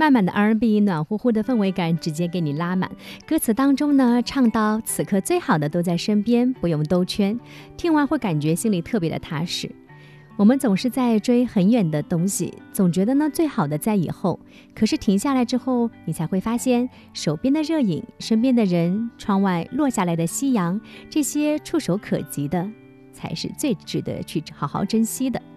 慢慢的 R&B 暖乎乎的氛围感直接给你拉满。歌词当中呢，唱到此刻最好的都在身边，不用兜圈，听完会感觉心里特别的踏实。我们总是在追很远的东西，总觉得呢最好的在以后，可是停下来之后，你才会发现手边的热饮，身边的人，窗外落下来的夕阳，这些触手可及的才是最值得去好好珍惜的。